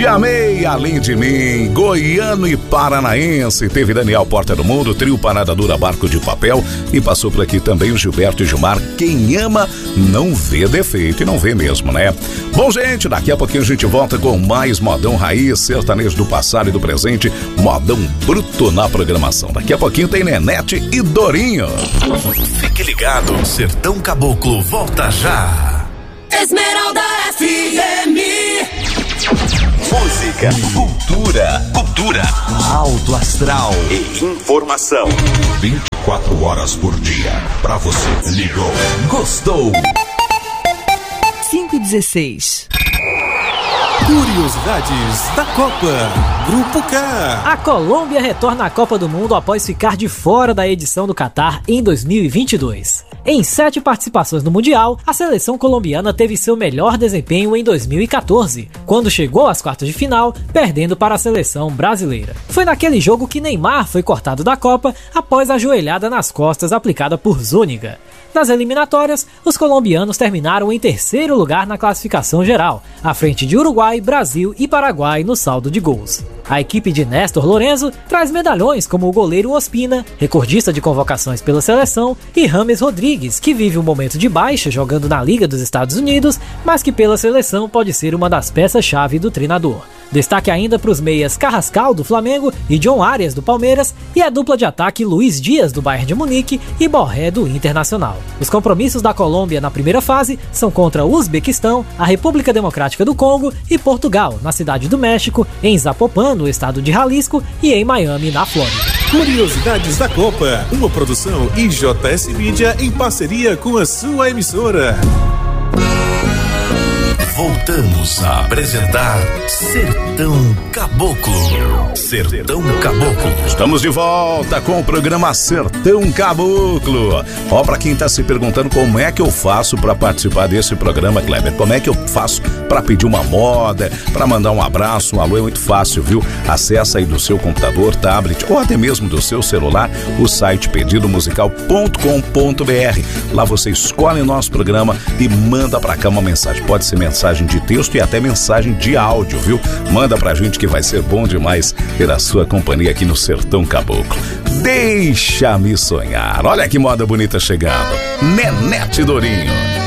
Te Amei Além de Mim, goiano e paranaense. Teve Daniel Porta do Mundo, trio Parada Dura, Barco de Papel, e passou por aqui também o Gilberto e Gilmar. Quem ama não vê defeito, e não vê mesmo, né? Bom, gente, daqui a pouquinho a gente volta com mais modão raiz, sertanejo do passado e do presente, modão bruto na programação. Daqui a pouquinho tem Nenete e Dorinho. Fique ligado, Sertão Caboclo volta já. Esmeralda FM. Música, cultura, alto astral e informação. 24 horas por dia, pra você. Ligou, gostou. 5h16. Curiosidades da Copa. Grupo K. A Colômbia retorna à Copa do Mundo após ficar de fora da edição do Catar em 2022. Em 7 participações no Mundial, a seleção colombiana teve seu melhor desempenho em 2014, quando chegou às quartas de final, perdendo para a seleção brasileira. Foi naquele jogo que Neymar foi cortado da Copa após a joelhada nas costas aplicada por Zúñiga. Nas eliminatórias, os colombianos terminaram em terceiro lugar na classificação geral, à frente de Uruguai, Brasil e Paraguai no saldo de gols. A equipe de Néstor Lorenzo traz medalhões como o goleiro Ospina, recordista de convocações pela seleção, e James Rodrigues, que vive um momento de baixa jogando na Liga dos Estados Unidos, mas que pela seleção pode ser uma das peças-chave do treinador. Destaque ainda para os meias Carrascal, do Flamengo, e John Arias, do Palmeiras, e a dupla de ataque Luiz Dias, do Bayern de Munique, e Borré, do Internacional. Os compromissos da Colômbia na primeira fase são contra o Uzbequistão, a República Democrática do Congo e Portugal, na Cidade do México, em Zapopan, no estado de Jalisco, e em Miami, na Flórida. Curiosidades da Copa, uma produção IJS Mídia em parceria com a sua emissora. Voltamos a apresentar Sertão Caboclo. Sertão Caboclo. Estamos de volta com o programa Sertão Caboclo. Ó, pra quem tá se perguntando como é que eu faço pra participar desse programa, Kleber, como é que eu faço pra pedir uma moda, pra mandar um abraço, um alô, é muito fácil, viu? Acessa aí do seu computador, tablet ou até mesmo do seu celular o site pedidomusical.com.br. Lá você escolhe o nosso programa e manda pra cá uma mensagem. Pode ser mensagem de texto e até mensagem de áudio, viu? Manda pra gente que vai ser bom demais ter a sua companhia aqui no Sertão Caboclo. Deixa-me sonhar. Olha que moda bonita chegando. Nenete e Dorinho.